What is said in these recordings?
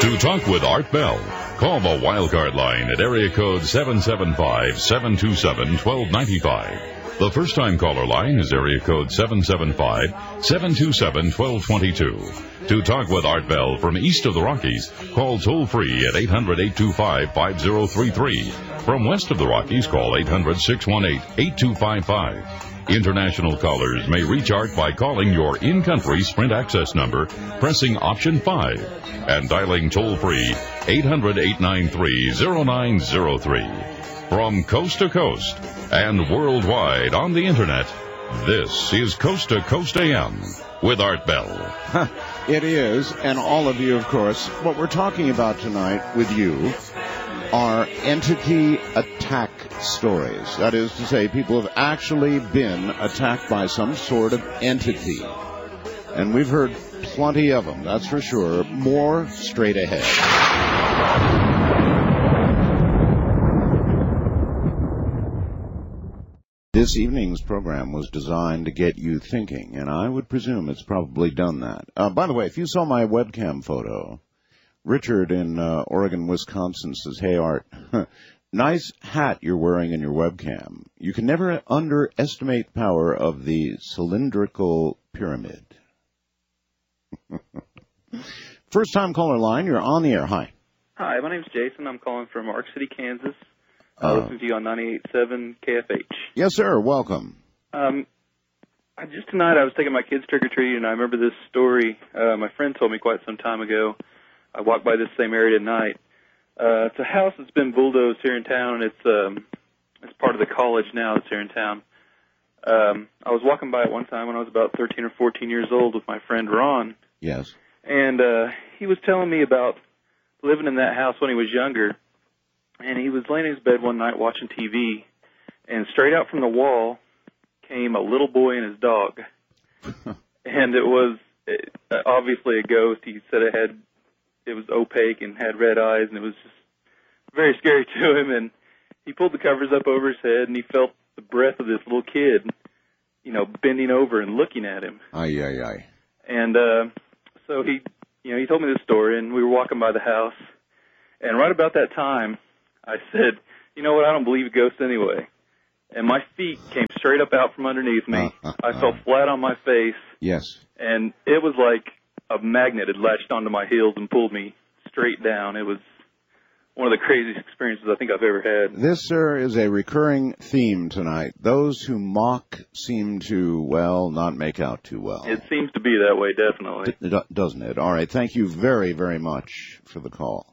To talk with Art Bell, call the Wildcard line at area code 775-727-1295. The first-time caller line is area code 775-727-1222. To talk with Art Bell from east of the Rockies, call toll-free at 800-825-5033. From west of the Rockies, call 800-618-8255. International callers may reach Art by calling your in-country Sprint access number, pressing option 5, and dialing toll-free 800-893-0903. From coast to coast and worldwide on the Internet, this is Coast to Coast AM with Art Bell. It is, and all of you, of course. What we're talking about tonight with you are entity attack stories. That is to say, people have actually been attacked by some sort of entity. And we've heard plenty of them, that's for sure. More straight ahead. This evening's program was designed to get you thinking, and I would presume it's probably done that. By the way, if you saw my webcam photo, Richard in Oregon, Wisconsin says, "Hey, Art, nice hat you're wearing in your webcam. You can never underestimate the power of the cylindrical pyramid." First-time caller line, you're on the air. Hi. Hi, my name's Jason. I'm calling from Ark City, Kansas. I listen to you on 98.7 KFH. Yes, sir. Welcome. Tonight I was taking my kids trick-or-treating, and I remember this story my friend told me quite some time ago. I walked by this same area at night. It's a house that's been bulldozed here in town, and it's part of the college now that's here in town. I was walking by it one time when I was about 13 or 14 years old with my friend Ron. Yes. And he was telling me about living in that house when he was younger. And he was laying in his bed one night watching TV, and straight out from the wall came a little boy and his dog. And it was obviously a ghost. He said it was opaque and had red eyes, and it was just very scary to him. And he pulled the covers up over his head, and he felt the breath of this little kid, bending over and looking at him. Aye, aye, aye. And so he told me this story, and we were walking by the house, and right about that time, I said, "You know what, I don't believe ghosts anyway." And my feet came straight up out from underneath me. I fell flat on my face. Yes. And it was like a magnet had latched onto my heels and pulled me straight down. It was one of the craziest experiences I think I've ever had. This, sir, is a recurring theme tonight. Those who mock seem to, well, not make out too well. It seems to be that way, definitely. Doesn't it? All right. Thank you very, very much for the call.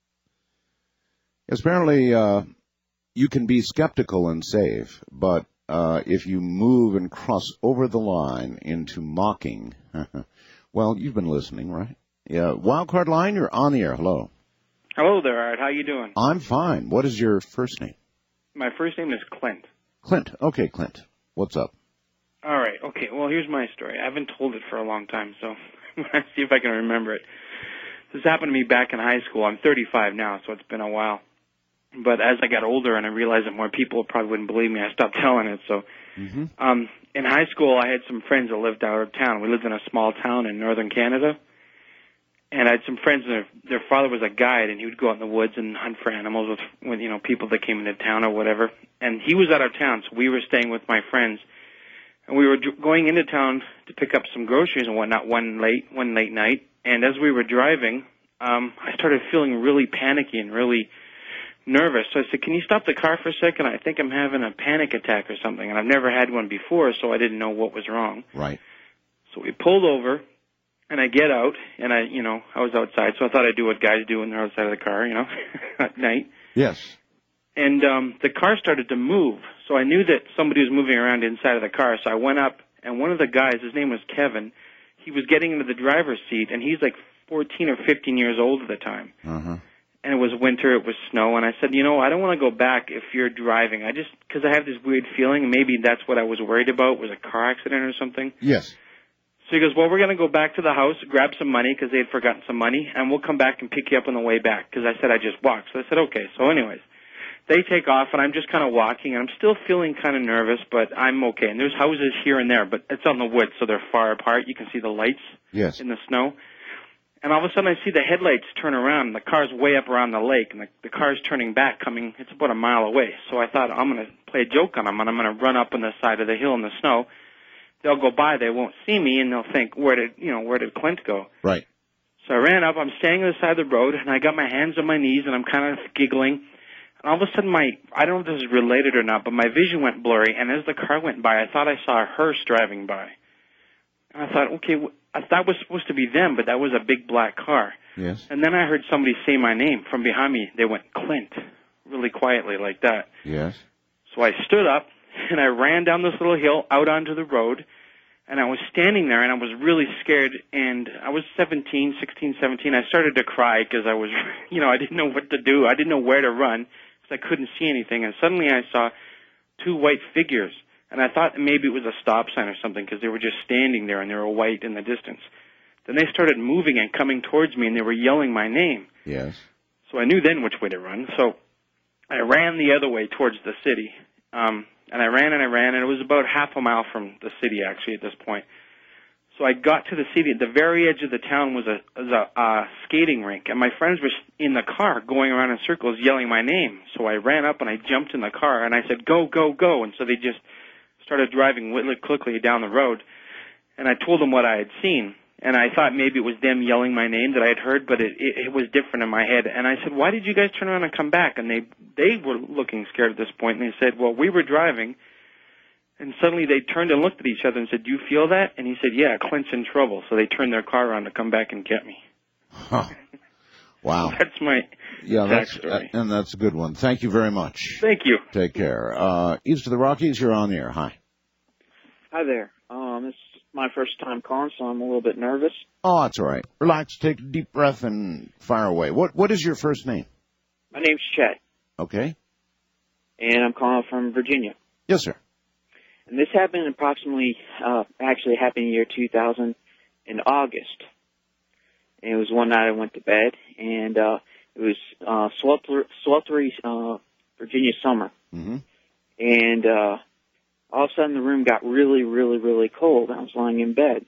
Apparently, you can be skeptical and safe, but if you move and cross over the line into mocking, well, you've been listening, right? Yeah. Wildcard line, you're on the air. Hello. Hello there, Art. How you doing? I'm fine. What is your first name? My first name is Clint. Clint. Okay, Clint. What's up? All right. Okay. Well, here's my story. I haven't told it for a long time, so let's see if I can remember it. This happened to me back in high school. I'm 35 now, so it's been a while. But as I got older and I realized that more people probably wouldn't believe me, I stopped telling it. So in high school, I had some friends that lived out of town. We lived in a small town in northern Canada. And I had some friends, and their father was a guide, and he would go out in the woods and hunt for animals with people that came into town or whatever. And he was out of town, so we were staying with my friends. And we were going into town to pick up some groceries and whatnot one late night. And as we were driving, I started feeling really panicky and really nervous. So I said, "Can you stop the car for a second? I think I'm having a panic attack or something." And I've never had one before, so I didn't know what was wrong. Right. So we pulled over, and I get out, and I was outside, so I thought I'd do what guys do when they're outside of the car, at night. Yes. And the car started to move, so I knew that somebody was moving around inside of the car. So I went up, and one of the guys, his name was Kevin, he was getting into the driver's seat, and he's like 14 or 15 years old at the time. And it was winter, it was snow, and I said, I don't want to go back if you're driving. Because I have this weird feeling, and maybe that's what I was worried about, was a car accident or something. Yes. So he goes, "Well, we're going to go back to the house, grab some money," because they had forgotten some money, "and we'll come back and pick you up on the way back," because I said I just walked. So I said, okay. So anyways, they take off, and I'm just kind of walking, and I'm still feeling kind of nervous, but I'm okay. And there's houses here and there, but it's on the woods, so they're far apart. You can see the lights Yes. in the snow. And all of a sudden I see the headlights turn around, and the car's way up around the lake, and the car's turning back, it's about a mile away. So I thought, I'm going to play a joke on them, and I'm going to run up on the side of the hill in the snow. They'll go by, they won't see me, and they'll think, where did Clint go? Right. So I ran up, I'm standing on the side of the road, and I got my hands on my knees, and I'm kind of giggling. And all of a sudden, I don't know if this is related or not, but my vision went blurry, and as the car went by, I thought I saw a hearse driving by. And I thought, okay, that was supposed to be them, but that was a big black car. Yes. And then I heard somebody say my name from behind me. They went, Clint, really quietly like that. Yes. So I stood up, and I ran down this little hill out onto the road, and I was standing there, and I was really scared, and I was 16, 17. I started to cry because I was, I didn't know what to do. I didn't know where to run because I couldn't see anything. And suddenly I saw two white figures, and I thought maybe it was a stop sign or something because they were just standing there, and they were white in the distance. Then they started moving and coming towards me, and they were yelling my name. Yes. So I knew then which way to run. So I ran the other way towards the city. And I ran, and it was about half a mile from the city, actually, at this point. So I got to the city. At the very edge of the town was a skating rink, and my friends were in the car going around in circles yelling my name. So I ran up, and I jumped in the car, and I said, go, go, go. And so they just started driving quickly down the road, and I told them what I had seen. And I thought maybe it was them yelling my name that I had heard, but it was different in my head. And I said, why did you guys turn around and come back? And they were looking scared at this point, and they said, well, we were driving, and suddenly they turned and looked at each other and said, do you feel that? And he said, yeah, Clint's in trouble. So they turned their car around to come back and get me. Huh. Wow. That's my story. And that's a good one. Thank you very much. Thank you. Take care. East of the Rockies, you're on the air. Hi. Hi there. This is my first time calling, so I'm a little bit nervous. Oh, that's all right. Relax, take a deep breath, and fire away. What is your first name? My name's Chet. Okay. And I'm calling from Virginia. Yes, sir. And this happened actually happened in the year 2000 in August. And it was one night I went to bed, and it was sweltery Virginia summer. Mm-hmm. And all of a sudden the room got really, really, really cold. I was lying in bed.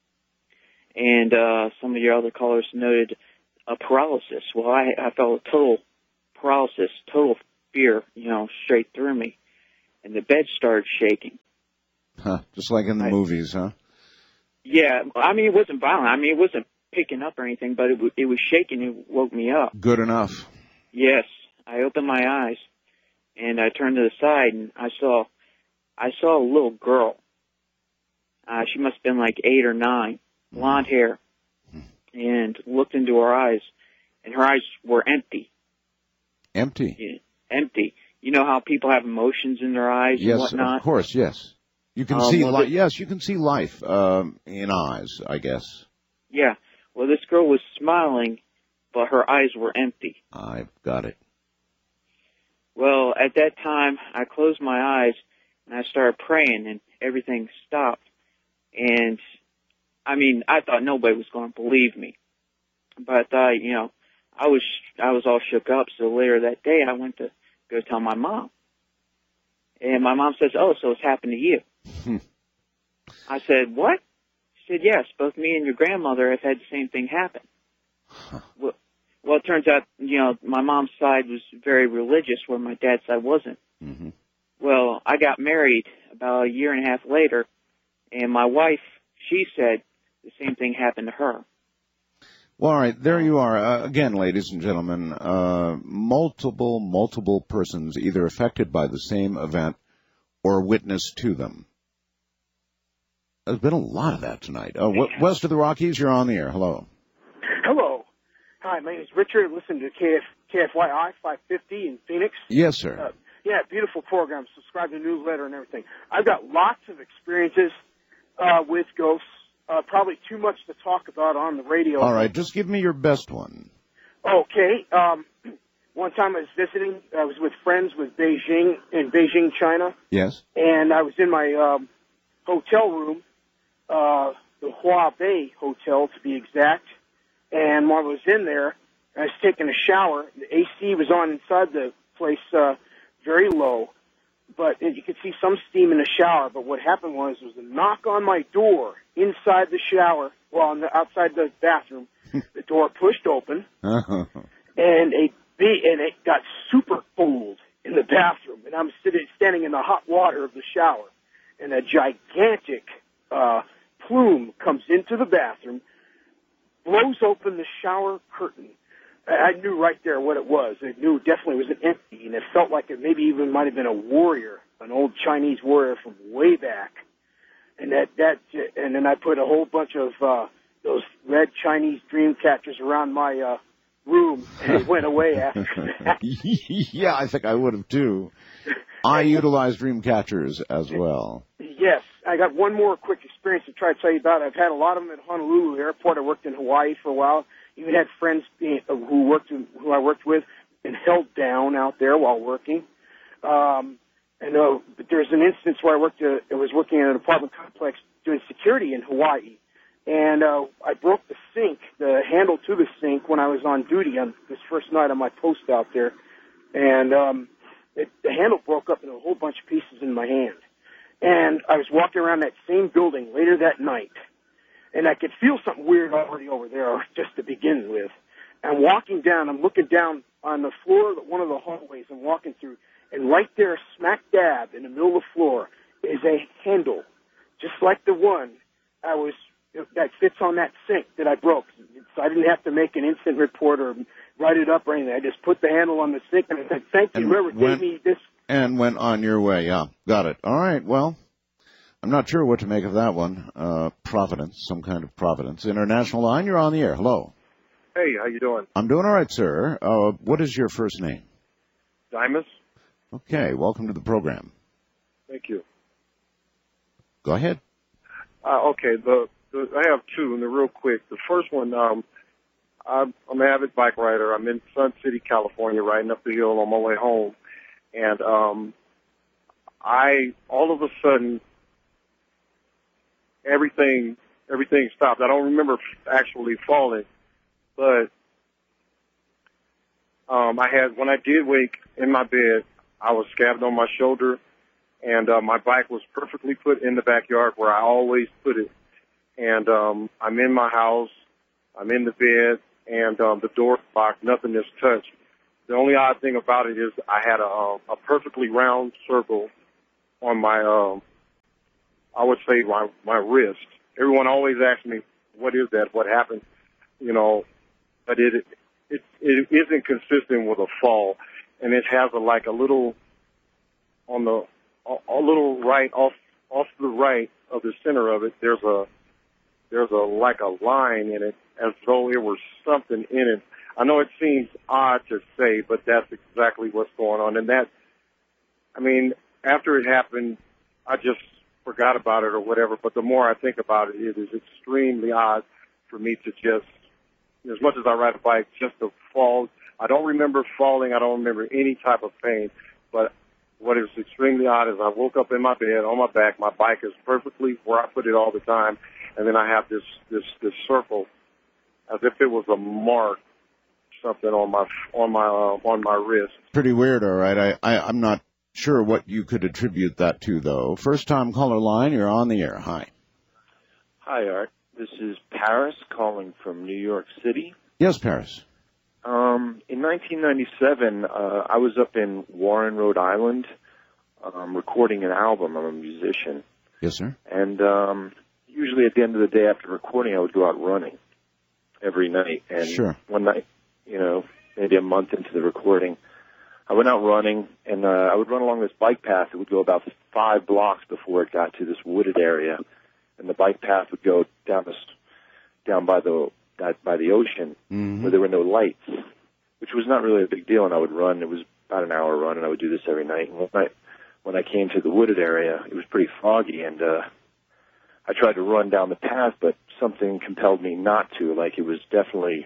And some of your other callers noted a paralysis. Well, I felt a total paralysis, total fear, straight through me. And the bed started shaking. Huh, just like in the movies, huh? Yeah, it wasn't violent. It wasn't picking up or anything, but it was shaking. It woke me up. Good enough. Yes. I opened my eyes, and I turned to the side, and I saw a little girl. She must have been like 8 or 9, blonde hair, and looked into her eyes, and her eyes were empty. Empty? Yeah, empty. You know how people have emotions in their eyes and whatnot? Yes, of course, yes. You can see you can see life in eyes, I guess. Yeah. Well, this girl was smiling, but her eyes were empty. I've got it. Well, at that time, I closed my eyes, and I started praying, and everything stopped. And, I thought nobody was going to believe me. But, I was all shook up. So later that day, I went to go tell my mom. And my mom says, oh, so it's happened to you. I said, what? She said, yes, both me and your grandmother have had the same thing happen. Well, it turns out, my mom's side was very religious, where my dad's side wasn't. Mm-hmm. Well, I got married about a year and a half later, and my wife, she said the same thing happened to her. Well, all right, there you are. Again, ladies and gentlemen, multiple persons either affected by the same event or witness to them. There's been a lot of that tonight. West of the Rockies, you're on the air. Hello. Hello. Hi, my name is Richard. Listen to KFYI 550 in Phoenix. Yes, sir. Yeah, beautiful program. Subscribe to the newsletter and everything. I've got lots of experiences with ghosts. Probably too much to talk about on the radio. All right, just give me your best one. Okay. One time I was visiting. I was with friends in Beijing, China. Yes. And I was in my hotel room, the Hua Bei Hotel to be exact. And while I was in there, I was taking a shower. The AC was on inside the place, very low, but you could see some steam in the shower. But what happened was a knock on my door inside the shower, outside the bathroom, the door pushed open, and it got super cold in the bathroom, and I'm standing in the hot water of the shower, and a gigantic plume comes into the bathroom, blows open the shower curtain. I knew right there what it was. I knew it definitely was an empty, and it felt like it maybe even might have been a warrior, an old Chinese warrior from way back. And and then I put a whole bunch of those red Chinese dream catchers around my room, and it went away after that. Yeah, I think I would have too. I utilize dream catchers as well. Yes, I got one more quick experience to try to tell you about. I've had a lot of them at Honolulu Airport. I worked in Hawaii for a while. Even had friends who I worked with and held down out there while working. But there's an instance where I was working in an apartment complex doing security in Hawaii, and I broke the handle to the sink when I was on duty on this first night on my post out there, and the handle broke up in a whole bunch of pieces in my hand. And I was walking around that same building later that night, and I could feel something weird already over there just to begin with. I'm walking down, I'm looking down on the floor of one of the hallways I'm walking through, and right there, smack dab in the middle of the floor, is a handle, just like the one that fits on that sink that I broke. So I didn't have to make an instant report or write it up or anything. I just put the handle on the sink and I said, thank you, whoever gave me this. And went on your way, yeah. Got it. All right, well, I'm not sure what to make of that one. Providence, some kind of Providence. International line, you're on the air. Hello. Hey, how you doing? I'm doing all right, sir. What is your first name? Dimas. Okay, welcome to the program. Thank you. Go ahead. Okay, I have two, and they're real quick. The first one, I'm an avid bike rider. I'm in Sun City, California, riding up the hill on my way home, and all of a sudden, everything stopped. I don't remember actually falling, but when I did wake in my bed, I was scabbed on my shoulder, and my bike was perfectly put in the backyard where I always put it. And I'm in my house, I'm in the bed, and the door's locked, nothing is touched. The only odd thing about it is I had a perfectly round circle on my, I would say my wrist. Everyone always asks me, what is that? What happened? You know, but it isn't consistent with a fall. And it has a little right off to the right of the center of it. There's a line in it as though there was something in it. I know it seems odd to say, but that's exactly what's going on. And after it happened, I just forgot about it or whatever. But the more I think about it, it is extremely odd for me to just, as much as I ride a bike, just to fall. I don't remember falling. I don't remember any type of pain. But what is extremely odd is I woke up in my bed on my back. My bike is perfectly where I put it all the time, and then I have this circle, as if it was a mark, something on my wrist. Pretty weird, all right. I'm not sure what you could attribute that to, though. First time caller line, you're on the air. Hi. Hi, Art. This is Paris calling from New York City. Yes, Paris. In 1997, I was up in Warren, Rhode Island, recording an album. I'm a musician. Yes, sir. And usually at the end of the day after recording, I would go out running every night. And sure. One night, maybe a month into the recording, I went out running, and I would run along this bike path. It would go about 5 blocks before it got to this wooded area, and the bike path would go down by the ocean, mm-hmm. where there were no lights, which was not really a big deal. And I would run. It was about an hour run, and I would do this every night. And one night, when I came to the wooded area, it was pretty foggy, and I tried to run down the path, but something compelled me not to. Like, it was definitely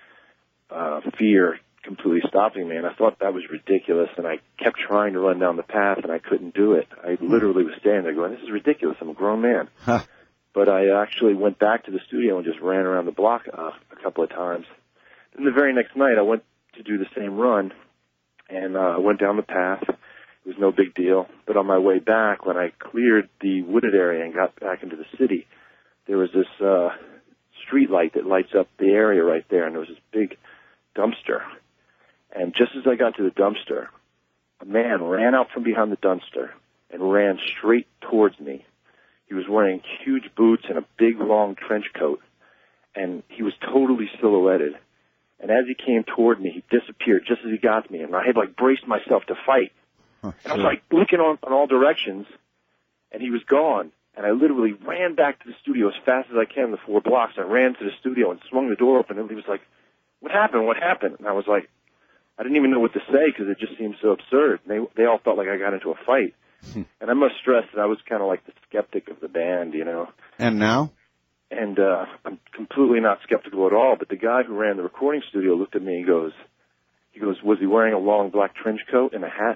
fear completely stopping me, and I thought that was ridiculous, and I kept trying to run down the path, and I couldn't do it. I literally was standing there going, this is ridiculous. I'm a grown man. Huh. But I actually went back to the studio and just ran around the block a couple of times. Then the very next night, I went to do the same run, and I went down the path. It was no big deal. But on my way back, when I cleared the wooded area and got back into the city, there was this street light that lights up the area right there, and there was this big dumpster. And just as I got to the dumpster, a man ran out from behind the dumpster and ran straight towards me. He was wearing huge boots and a big, long trench coat, and he was totally silhouetted. And as he came toward me, he disappeared just as he got to me, and I had, like, braced myself to fight. And I was, like, looking on all directions, and he was gone. And I literally ran back to the studio as fast as I can, the 4 blocks. I ran to the studio and swung the door open, and he was like, what happened? What happened? And I was like, I didn't even know what to say because it just seemed so absurd. And they all felt like I got into a fight. And I must stress that I was kind of like the skeptic of the band, you know. And now? And I'm completely not skeptical at all. But the guy who ran the recording studio looked at me and goes, was he wearing a long black trench coat and a hat?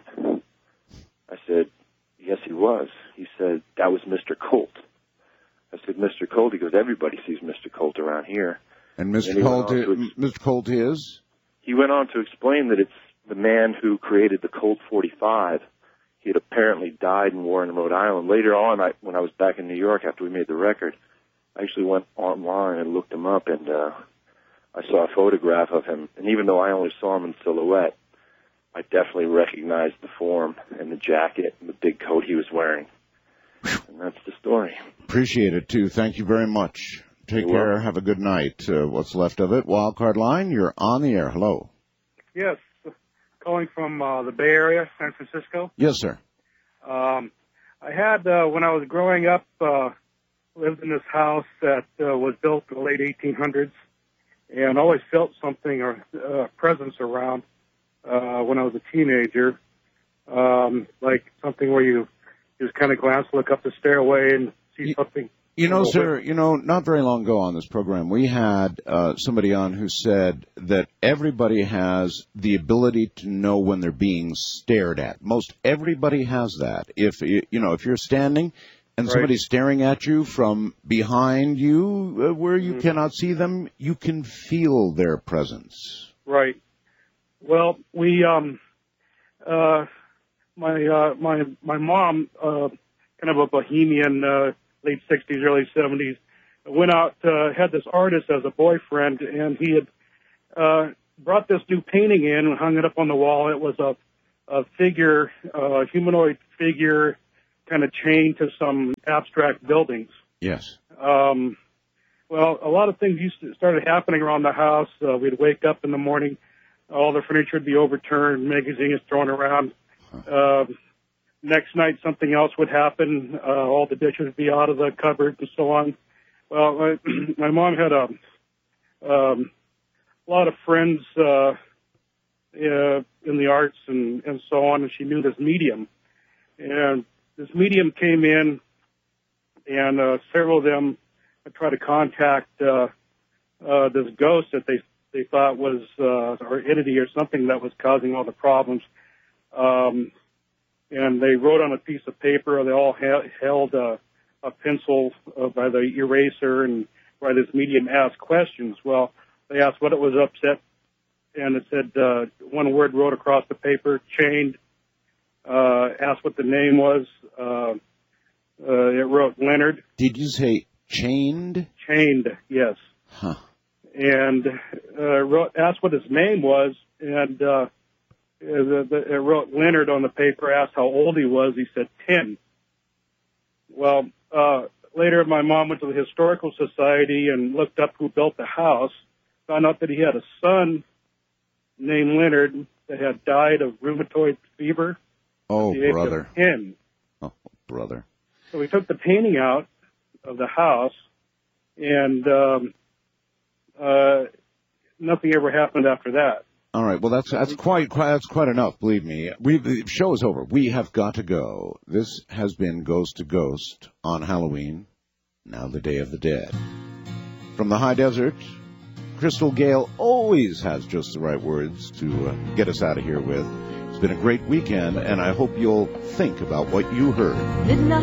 I said, yes, he was. He said, that was Mr. Colt. I said, Mr. Colt? He goes, everybody sees Mr. Colt around here. And Mr. Colt is? He went on to explain that it's the man who created the Colt 45. He had apparently died in Warren, Rhode Island. Later on, when I was back in New York after we made the record, I actually went online and looked him up, and I saw a photograph of him. And even though I only saw him in silhouette, I definitely recognized the form and the jacket and the big coat he was wearing. And that's the story. Appreciate it, too. Thank you very much. Take care. Welcome. Have a good night. What's left of it? Wildcard line, you're on the air. Hello. Yes. Calling from the Bay Area, San Francisco. Yes, sir. I had, when I was growing up, lived in this house that was built in the late 1800s, and always felt something or presence around when I was a teenager, like something where you just kind of glance, look up the stairway and see something. You know, sir, not very long ago on this program, we had somebody on who said that everybody has the ability to know when they're being stared at. Most everybody has that. If you're standing and somebody's staring at you from behind you, where you cannot see them, you can feel their presence. Right. Well, we, my mom, kind of a bohemian, late 60s, early 70s, went out, had this artist as a boyfriend, and he had brought this new painting in and hung it up on the wall. It was a figure, a humanoid figure, kind of chained to some abstract buildings. Yes. Well, a lot of things started happening around the house. We'd wake up in the morning, all the furniture would be overturned, magazines thrown around. Next night, something else would happen. All the dishes would be out of the cupboard and so on. Well, my mom had a lot of friends in the arts and so on, and she knew this medium. And this medium came in, and several of them tried to contact this ghost that they thought was or entity or something that was causing all the problems. And they wrote on a piece of paper. They all held a pencil by the eraser, and where this medium asked questions. Well, they asked what it was upset, and it said one word wrote across the paper, chained. Asked what the name was. It wrote Leonard. Did you say chained? Chained, yes. Huh. And asked what his name was, and it wrote Leonard on the paper, asked how old he was. He said 10. Well, later my mom went to the Historical Society and looked up who built the house, found out that he had a son named Leonard that had died of rheumatoid fever. Oh, brother. 10. Oh, brother. So we took the painting out of the house, and nothing ever happened after that. All right. Well, that's quite enough. Believe me. The show is over. We have got to go. This has been Ghost to Ghost on Halloween. Now the Day of the Dead. From the high desert, Crystal Gale always has just the right words to get us out of here with. It's been a great weekend, and I hope you'll think about what you heard. Midnight.